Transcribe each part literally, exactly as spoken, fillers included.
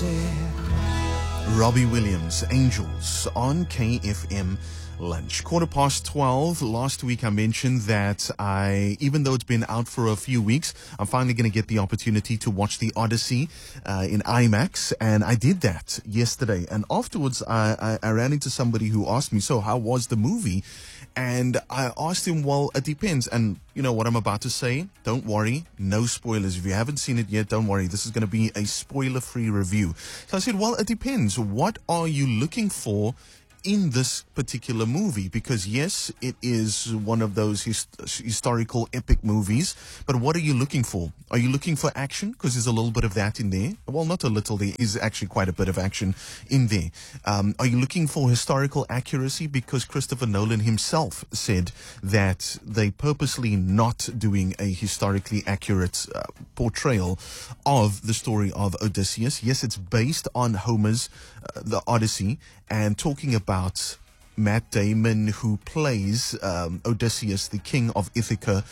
Robbie Williams, Angels, on K F M Lunch. Quarter past twelve. Last week I mentioned that I, even though it's been out for a few weeks, I'm finally going to get the opportunity to watch The Odyssey uh, in IMAX. And I did that yesterday. And afterwards I, I, I ran into somebody who asked me, so how was the movie? And I asked him, well, it depends. And you know what I'm about to say? Don't worry. No spoilers. If you haven't seen it yet, don't worry. This is going to be a spoiler-free review. So I said, well, it depends. What are you looking for in this particular movie? Because yes, it is one of those his- historical epic movies, but what are you looking for? Are you looking for action? Because there's a little bit of that in there. Well, not a little, there is actually quite a bit of action in there. Um, are you looking for historical accuracy? Because Christopher Nolan himself said that they purposely not doing a historically accurate uh, portrayal of the story of Odysseus. Yes, it's based on Homer's uh, The Odyssey, and talking about Matt Damon, who plays um, Odysseus, the king of Ithaca,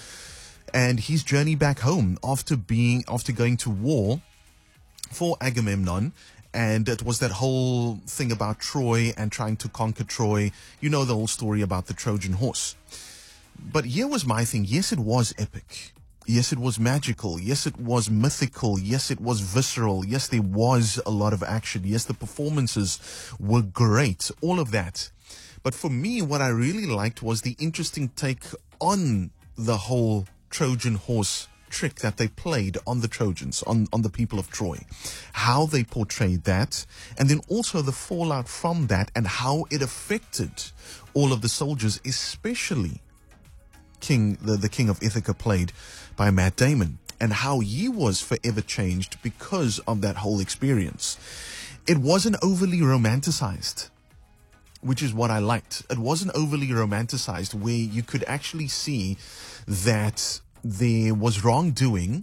and his journey back home after being after going to war for Agamemnon. And it was that whole thing about Troy and trying to conquer Troy. You know the whole story about the Trojan horse. But here was my thing. Yes, it was epic. Yes, it was magical. Yes, it was mythical. Yes, it was visceral. Yes, there was a lot of action. Yes, the performances were great. All of that. But for me, what I really liked was the interesting take on the whole Trojan horse trick that they played on the Trojans, on, on the people of Troy. How they portrayed that, and then also the fallout from that and how it affected all of the soldiers, especially King, the, the king of Ithaca, played by Matt Damon, and how he was forever changed because of that whole experience. It wasn't overly romanticized, which is what I liked. It wasn't overly romanticized, where you could actually see that there was wrongdoing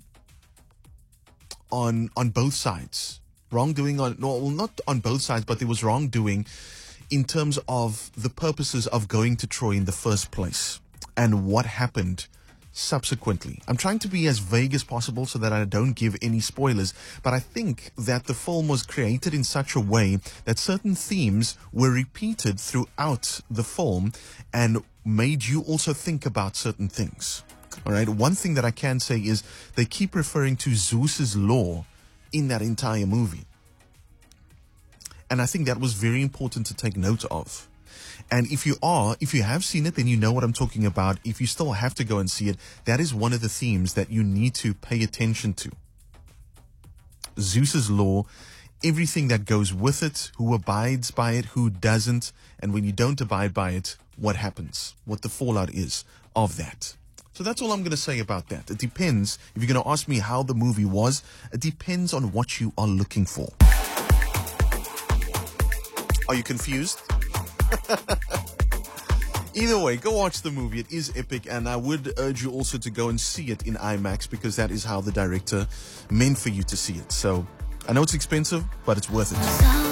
on on both sides. Wrongdoing on, no, well, not on both sides, but there was wrongdoing in terms of the purposes of going to Troy in the first place and what happened subsequently. I'm trying to be as vague as possible so that I don't give any spoilers, but I think that the film was created in such a way that certain themes were repeated throughout the film and made you also think about certain things. All right. One thing that I can say is they keep referring to Zeus's law in that entire movie. And I think that was very important to take note of. And if you are, if you have seen it, then you know what I'm talking about. If you still have to go and see it, that is one of the themes that you need to pay attention to. Zeus's law, everything that goes with it, who abides by it, who doesn't, and when you don't abide by it, what happens, what the fallout is of that. So that's all I'm going to say about that. It depends. If you're going to ask me how the movie was, it depends on what you are looking for. Are you confused? Either way, go watch the movie. It is epic, and I would urge you also to go and see it in IMAX, because that is how the director meant for you to see it. So I know it's expensive, but it's worth it.